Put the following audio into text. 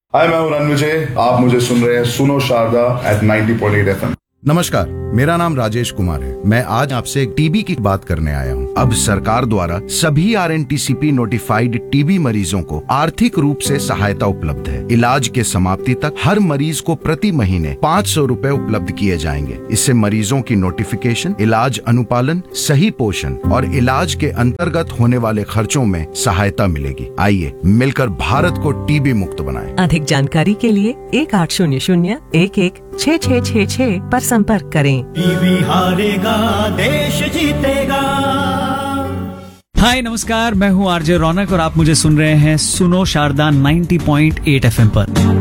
हाय, मैं हूं रणविजय। आप मुझे सुन रहे हैं सुनो शारदा एट 90.8 FM। नमस्कार, मेरा नाम राजेश कुमार है। मैं आज आपसे टीबी की बात करने आया हूँ। अब सरकार द्वारा सभी आरएनटीसीपी नोटिफाइड टीबी मरीजों को आर्थिक रूप से सहायता उपलब्ध है। इलाज के समाप्ति तक हर मरीज को प्रति महीने 500 रुपए उपलब्ध किए जाएंगे। इससे मरीजों की नोटिफिकेशन, इलाज अनुपालन, सही पोषण और इलाज के अंतर्गत होने वाले खर्चों में सहायता मिलेगी। आइए मिलकर भारत को टीबी मुक्त बनाएं। अधिक जानकारी के लिए 1800-116666 पर संपर्क करें। टीबी हारेगा, देश जीतेगा। हाय नमस्कार, मैं हूँ आरजे रौनक और आप मुझे सुन रहे हैं सुनो शारदा 90.8 FM पर।